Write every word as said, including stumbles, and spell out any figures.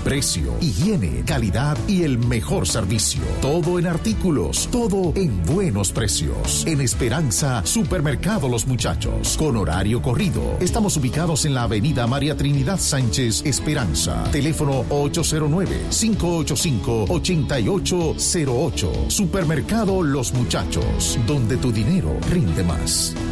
Precio, higiene, calidad y el mejor servicio. Todo en artículos, todo en buenos precios. En Esperanza, Supermercado Los Muchachos, con horario corrido. Estamos ubicados en la avenida María Trinidad Sánchez, Esperanza. Teléfono ocho cero nueve, cinco ocho cinco, ocho ocho cero ocho. Supermercado Los Muchachos, donde tu dinero rinde más.